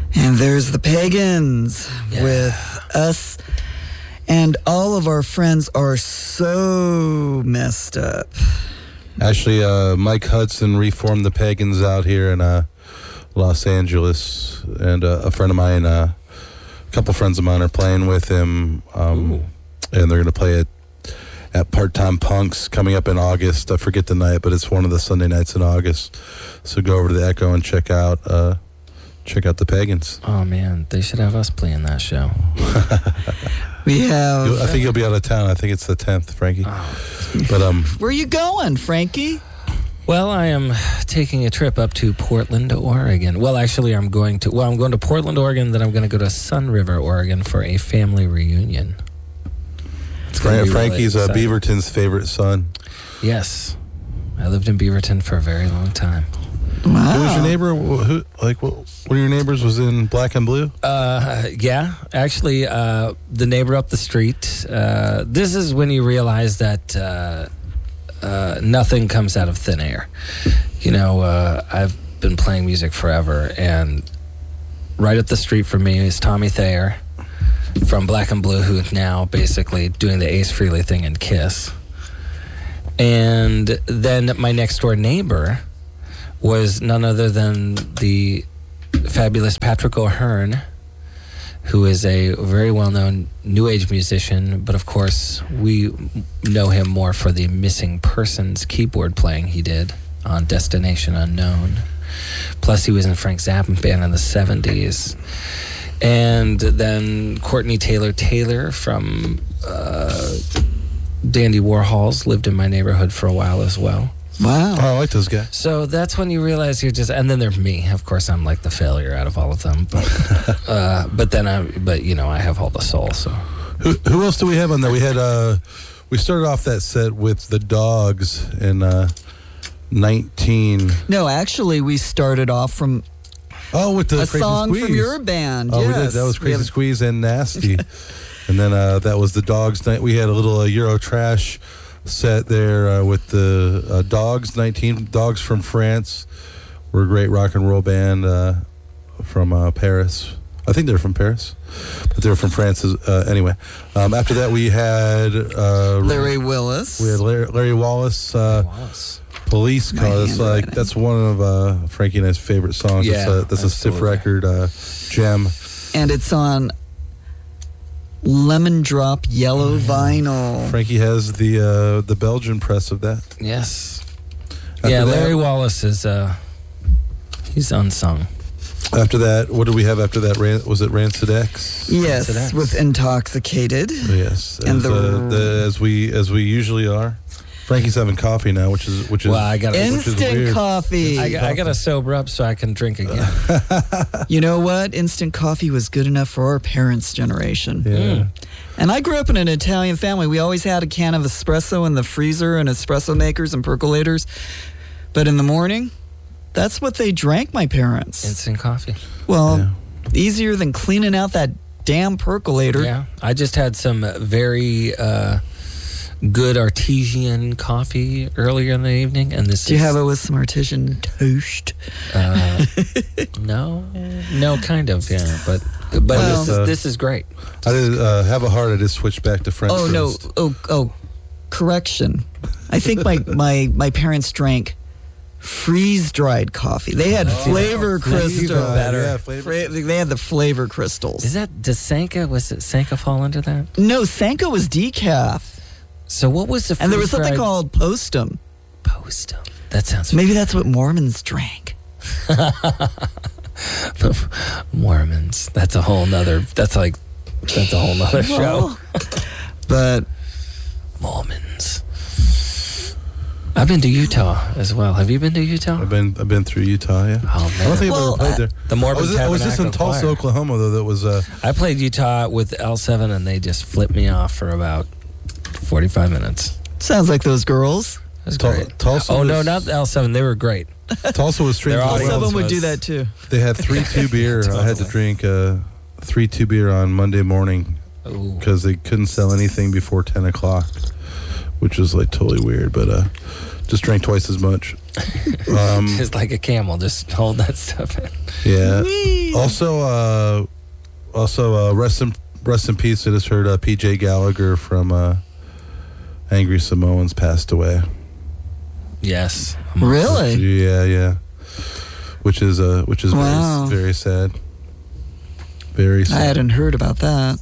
And there's the Pagans with us. And all of our friends are so messed up. Actually, Mike Hudson reformed the Pagans out here in Los Angeles. And a friend of mine, a couple friends of mine are playing with him. And they're going to play at Part-Time Punks coming up in August. I forget the night, but it's one of the Sunday nights in August. So go over to the Echo and check out the Pagans. Oh man, they should have us playing that show. We have. I think you'll be out of town. I think it's the 10th, Frankie. But where are you going, Frankie? Well, I am taking a trip up to Portland, Oregon. Well, actually, I'm going to Portland, Oregon. Then I'm going to go to Sun River, Oregon, for a family reunion. Frankie's Beaverton's favorite son. Yes, I lived in Beaverton for a very long time. Wow. Who was your neighbor? What one of your neighbors was in Black and Blue? Yeah, actually, the neighbor up the street. This is when you realize that nothing comes out of thin air. You know, I've been playing music forever, and right up the street from me is Tommy Thayer from Black and Blue, who's now basically doing the Ace Frehley thing in Kiss. And then my next door neighbor was none other than the fabulous Patrick O'Hearn, who is a very well-known New Age musician, but of course we know him more for the Missing Persons keyboard playing he did on Destination Unknown. Plus he was in Frank Zappa band in the 70s. And then Courtney Taylor from Dandy Warhols lived in my neighborhood for a while as well. Wow. Oh, I like those guys. So that's when you realize you're just, and then there's me. Of course, I'm like the failure out of all of them, but I have all the soul. So who else do we have on there? We had we started off that set with the Dogs in 19. No, actually, we started off from with the a Crazy song Squeeze. from your band. Oh, yes. we did. That was Crazy Squeeze and Nasty. And then that was the Dogs night. We had a little Euro trash set there with the Dogs 19. Dogs from France. We're a great rock and roll band from Paris. I think they're from Paris, but they're from France anyway. After that, we had Larry Willis. We had Larry Wallace. Police Cause. That's one of Frankie and I's favorite songs. Yeah, that's a stiff record gem. And it's on Lemon Drop Yellow Vinyl. Frankie has the Belgian press of that. yes, After Larry that, Wallace is he's unsung. After that, what did we have after that? Was it Rancid X? Yes, Rancid X. with Intoxicated. Yes, And as we usually are. Frankie's having coffee now, which is Well, I got Instant coffee. I got to sober up so I can drink again. You know what? Instant coffee was good enough for our parents' generation. Yeah. And I grew up in an Italian family. We always had a can of espresso in the freezer and espresso makers and percolators. But in the morning, that's what they drank, my parents. Instant coffee. Well, easier than cleaning out that damn percolator. Yeah, I just had some very good artesian coffee earlier in the evening, and this. Do you have it with some artisan toast? No, kind of, yeah, but Well, this is great. I did have a heart. I just switched back to French. Oh toast. no! Oh, correction. I think my parents drank freeze-dried coffee. They had flavor crystals. better. Yeah, flavor. They had the flavor crystals. Was it Sanka fall under that? No, Sanka was decaf. So what was the And there was something freeze-dried- called Postum. Postum? That sounds Maybe that's what Mormons drank. Mormons. That's a whole nother show. Well, but Mormons. I've been to Utah as well. Have you been to Utah? I've been through Utah. Yeah. Oh man. I don't think Well, I've ever played there. The Mormon I was just in Tabernacle Tulsa, Choir. Oklahoma, though. That was I played Utah with L7 and they just flipped me off for about 45 minutes. sounds like those girls. It was Tul- great. Tulsa Oh, no, was- not L7. They were great. Tulsa was strange. Their as audience well. Seven would do was- that too. They had 3-2 beer. I had to drink 3-2 beer on Monday morning Ooh. because they couldn't sell anything before 10 o'clock, which was like totally weird. But just drank twice as much. Just like a camel, just hold that stuff in. Yeah. Whee! Also, rest in peace. I just heard PJ Gallagher from Angry Samoans passed away. Yes. Really? Yeah. Which is Wow. very, very sad. Very I sad. hadn't heard about that.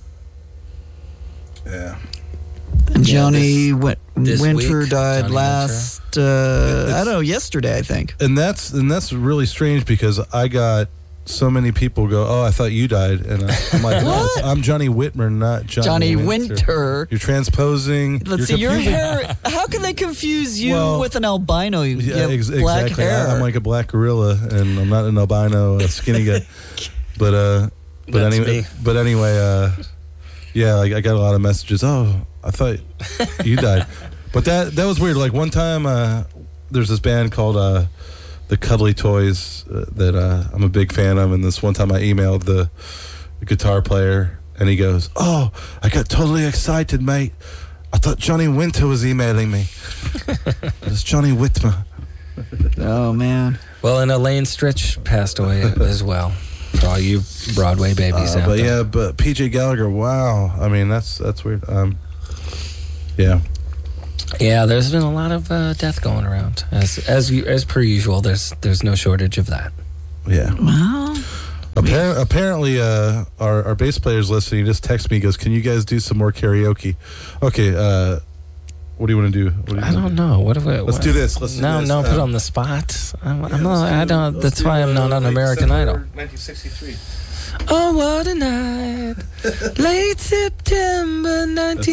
Yeah. And Yeah, Johnny this Winter week, died Johnny last, I don't know, yesterday, I think. And that's really strange because I got so many people go, "Oh, I thought you died," and I'm like, "No, What? I'm Johnny Whitmer, not Johnny Winter. You're transposing. Let's see, your hair, how can they confuse you Well, with an albino? You Yeah, have black exactly. hair. I'm like a black gorilla, and I'm not an albino, skinny guy. But That's anyway, me. yeah, like I got a lot of messages. Oh, I thought you died, but that was weird. Like one time, there's this band called the Cuddly Toys that I'm a big fan of, and this one time I emailed the guitar player, and he goes, "Oh, I got totally excited, mate. I thought Johnny Winter was emailing me. It's Johnny Whitmer." Oh, man. Well, and Elaine Stritch passed away as well. For all you Broadway babies out But there. yeah, but PJ Gallagher, wow. I mean, that's weird. Yeah. Yeah, there's been a lot of death going around. As per usual, there's no shortage of that. Yeah. Well, Apparently, our bass player's listening. He just texted me. He goes, "Can you guys do some more karaoke?" Okay. What do you want to do? I don't know. What do we? Let's do this. Let's do this. No, put on the spot. I'm not. I don't. That's why I'm not on American Idol. 1963. Oh, what a night! Late September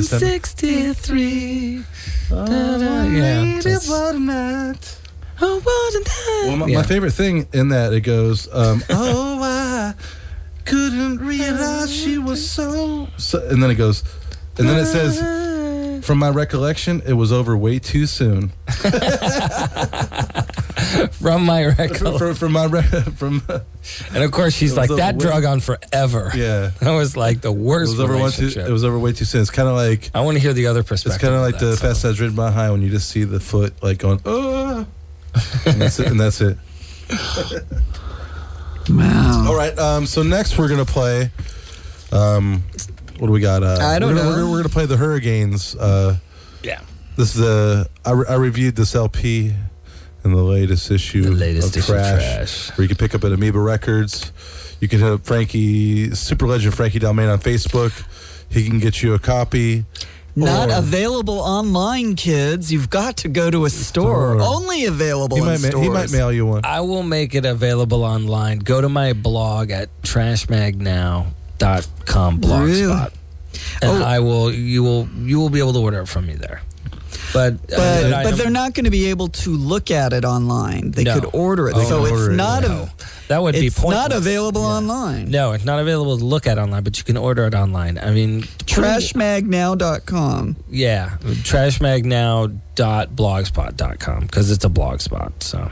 1963. Yeah. just- What a night. Oh, what a Well, night! my favorite thing in that, it goes, "Oh, I couldn't realize she was so," and then it goes, and then it says, "From my recollection, it was over way too soon." From my record. from And of course, she's It like, was that over drug on forever. yeah. That was like the It worst was over relationship. it was over way too soon. It's kind of like I want to hear the other perspective. it's kind of like of the that Fast song. Times Ridden High when you just see the foot like going, "Oh," and that's it. And that's it. wow. All right. So next we're gonna play. What do we got? I don't know. We're gonna play the Hurricanes. Yeah. This is I reviewed this LP in the latest issue. The latest of issue of Trash, Trash. where you can pick up at Amoeba Records. You can hit up Super Legend Frankie Dalmain on Facebook. He can get you a copy. Not Or- available online, kids. You've got to go to a store. Store. Only available He in might stores. he might mail you one. I will make it available online. Go to my blog at trashmagnow.com blogspot. Really? And you will be able to order it from me there. But But they're not going to be able to look at it online. They No. could order it. They So can it's order it, not No. That would be it's pointless. not available Yeah. online. No, it's not available to look at online, but you can order it online. I mean, Trashmagnow.com. yeah, trashmagnow.blogspot.com because it's a blog spot. So,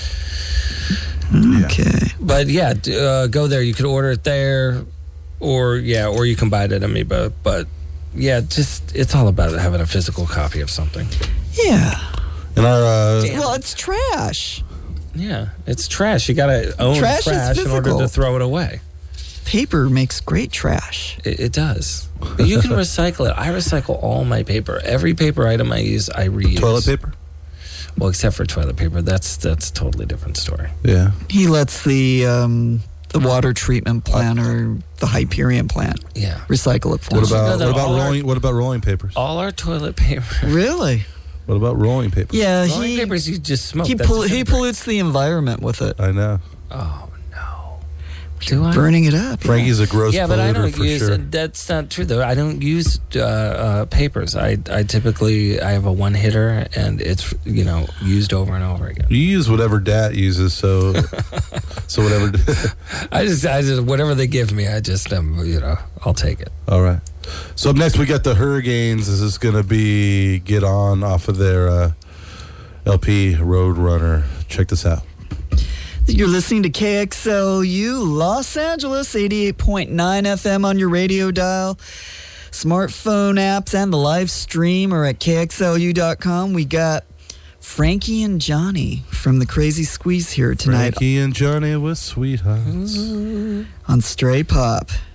Okay. but yeah, go there. You could order it there, or you can buy it at Amoeba. But yeah, it's all about having a physical copy of something. Yeah. And our Damn. Well, it's trash. Yeah, it's trash. You gotta own Trash trash, is in order physical. to throw it away. Paper makes great trash. It does. But you can recycle it. I recycle all my paper. Every paper item I use, I reuse. toilet paper. Well, except for toilet paper. That's a totally different story. Yeah. He lets the water treatment plant or the Hyperion plant Yeah. recycle it for What him. know that all our- rolling papers? All our toilet paper. Really? What about rolling papers? Yeah, Rolling papers you just smoke. he That disintegrates. pollutes the environment with it, I know. Oh no. Do I? burning it up. yeah. Frankie's a gross Yeah, but I polluter don't for use. sure. That's not true though. I don't use papers. I typically have a one hitter and it's used over and over again. You use whatever Dat uses, so whatever. I just whatever they give me, I just I'll take it. All right. So up next we got the Hurricanes. This is going to be Get On off of their LP Roadrunner. Check this out. You're listening to KXLU Los Angeles, 88.9 FM on your radio dial. Smartphone apps and the live stream are at KXLU.com. We got Frankie and Johnny from the Crazy Squeeze here tonight Frankie and Johnny were sweethearts. on Stray Pop.